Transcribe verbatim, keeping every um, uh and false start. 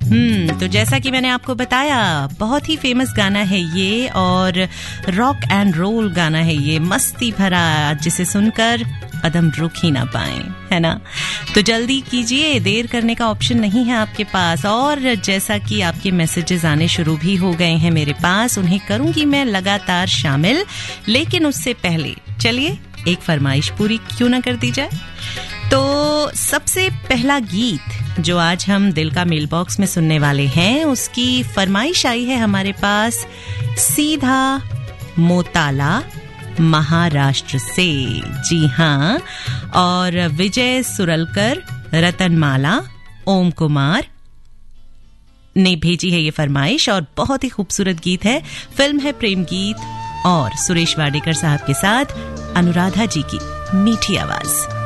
हम्म तो जैसा कि मैंने आपको बताया, बहुत ही फेमस गाना है ये और रॉक एंड रोल गाना है ये, मस्ती भरा, जिसे सुनकर कदम रुक ही ना पाए, है ना। तो जल्दी कीजिए, देर करने का ऑप्शन नहीं है आपके पास। और जैसा कि आपके मैसेजेस आने शुरू भी हो गए हैं मेरे पास, उन्हें करूंगी मैं लगातार शामिल, लेकिन उससे पहले चलिए एक फरमाइश पूरी क्यों ना कर दी जाए। तो सबसे पहला गीत जो आज हम दिल का मेल बॉक्स में सुनने वाले हैं, उसकी फरमाइश आई है हमारे पास सीधा मोताला महाराष्ट्र से। जी हाँ, और विजय सुरलकर, रतनमाला, ओम कुमार ने भेजी है ये फरमाइश और बहुत ही खूबसूरत गीत है। फिल्म है प्रेम गीत और सुरेश वाडेकर साहब के साथ अनुराधा जी की मीठी आवाज।